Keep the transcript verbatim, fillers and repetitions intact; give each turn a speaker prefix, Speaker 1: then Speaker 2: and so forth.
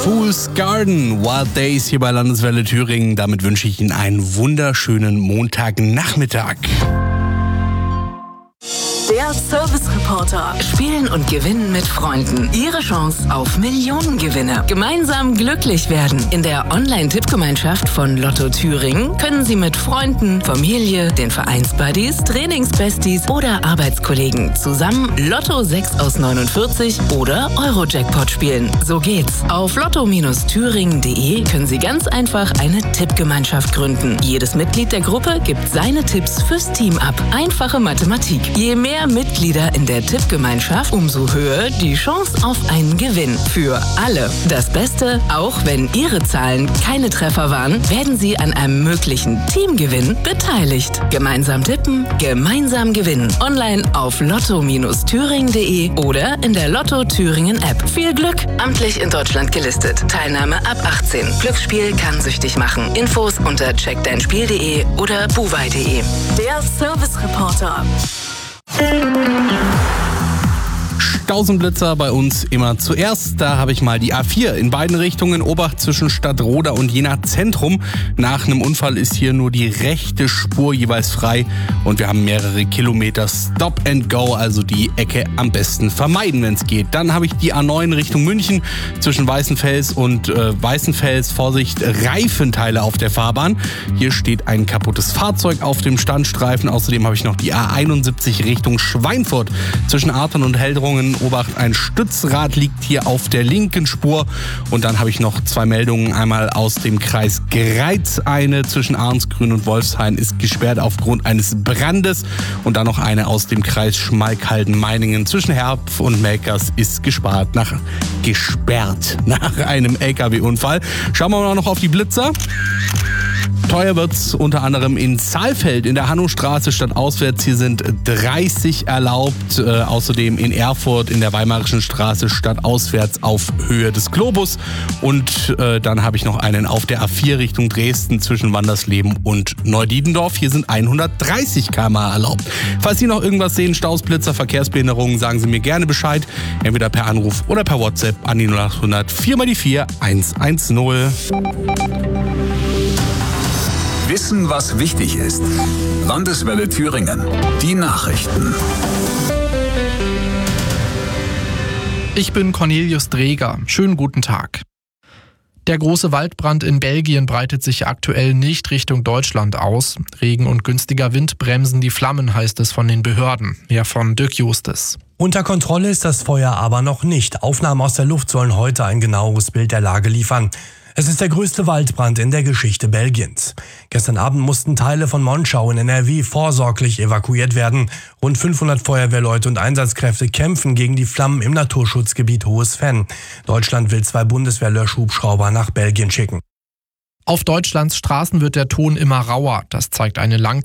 Speaker 1: Fool's Garden, Wild Days hier bei Landeswelle Thüringen. Damit wünsche ich Ihnen einen wunderschönen Montagnachmittag.
Speaker 2: Der Service-Reporter.
Speaker 3: Spielen und gewinnen mit Freunden. Ihre Chance auf Millionengewinne. Gemeinsam glücklich werden. In der Online-Tippgemeinschaft von Lotto Thüringen können Sie mit Freunden, Familie, den Vereinsbuddies, Trainingsbesties oder Arbeitskollegen zusammen Lotto sechs aus neunundvierzig oder Euro-Jackpot spielen. So geht's. Auf lotto thüringen punkt de können Sie ganz einfach eine Tippgemeinschaft gründen. Jedes Mitglied der Gruppe gibt seine Tipps fürs Team ab. Einfache Mathematik. Je mehr Mitglieder in der Tippgemeinschaft, umso höher die Chance auf einen Gewinn. Für alle. Das Beste, auch wenn Ihre Zahlen keine Treffer waren, werden Sie an einem möglichen Teamgewinn beteiligt. Gemeinsam tippen, gemeinsam gewinnen. Online auf lotto thüringen punkt de oder in der Lotto Thüringen App. Viel Glück! Amtlich in Deutschland gelistet. Teilnahme ab achtzehn. Glücksspiel kann süchtig machen. Infos unter check dein spiel punkt de oder buwei punkt de.
Speaker 2: Der Service-Reporter.
Speaker 1: Staus und Blitzer bei uns immer zuerst. Da habe ich mal die A vier in beiden Richtungen, Obacht zwischen Stadtroda und Jena Zentrum. Nach einem Unfall ist hier nur die rechte Spur jeweils frei und wir haben mehrere Kilometer Stop and Go, also die Ecke am besten vermeiden, wenn es geht. Dann habe ich die A neun Richtung München zwischen Weißenfels und äh, Weißenfels. Vorsicht, Reifenteile auf der Fahrbahn. Hier steht ein kaputtes Fahrzeug auf dem Standstreifen. Außerdem habe ich noch die A einundsiebzig Richtung Schweinfurt zwischen Artern und Heldrungen. Obacht, ein Stützrad liegt hier auf der linken Spur. Und dann habe ich noch zwei Meldungen. Einmal aus dem Kreis Greiz. Eine zwischen Arnsgrün und Wolfshain ist gesperrt aufgrund eines Brandes. Und dann noch eine aus dem Kreis Schmalkalden-Meiningen zwischen Herpf und Melkers ist gespart nach, gesperrt nach einem L K W-Unfall. Schauen wir mal noch auf die Blitzer. Teuer wird's unter anderem in Saalfeld in der Hannostraße statt auswärts. Hier sind dreißig erlaubt. Äh, außerdem in Erfurt in der Weimarischen Straße statt auswärts auf Höhe des Globus. Und äh, dann habe ich noch einen auf der A vier Richtung Dresden zwischen Wandersleben und Neudietendorf. Hier sind hundertdreißig Kilometer pro Stunde erlaubt. Falls Sie noch irgendwas sehen, Staus, Blitzer, Verkehrsbehinderungen, sagen Sie mir gerne Bescheid. Entweder per Anruf oder per WhatsApp an die null achthundert vier mal die vier eins eins null.
Speaker 4: Wissen, was wichtig ist. Landeswelle Thüringen. Die Nachrichten.
Speaker 5: Ich bin Cornelius Dreger. Schönen guten Tag. Der große Waldbrand in Belgien breitet sich aktuell nicht Richtung Deutschland aus. Regen und günstiger Wind bremsen die Flammen, heißt es von den Behörden. Mehr von Dirk Justes.
Speaker 6: Unter Kontrolle ist das Feuer aber noch nicht. Aufnahmen aus der Luft sollen heute ein genaueres Bild der Lage liefern. Es ist der größte Waldbrand in der Geschichte Belgiens. Gestern Abend mussten Teile von Monschau in N R W vorsorglich evakuiert werden. Rund fünfhundert Feuerwehrleute und Einsatzkräfte kämpfen gegen die Flammen im Naturschutzgebiet Hohes Venn. Deutschland will zwei Bundeswehr-Löschhubschrauber nach Belgien schicken.
Speaker 5: Auf Deutschlands Straßen wird der Ton immer rauer. Das zeigt eine Langzeit